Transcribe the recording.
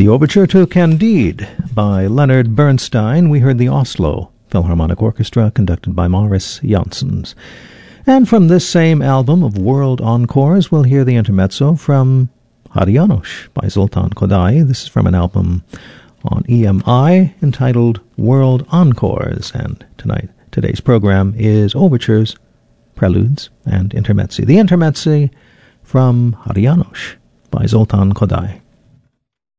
The overture to Candide by Leonard Bernstein. We heard the Oslo Philharmonic Orchestra conducted by Maurice Janssens. And from this same album of World Encores, we'll hear the intermezzo from Hari Janos by Zoltán Kodály. This is from an album on EMI entitled World Encores. And today's program is overtures, preludes, and intermezzi. The intermezzi from Hari Janos by Zoltán Kodály.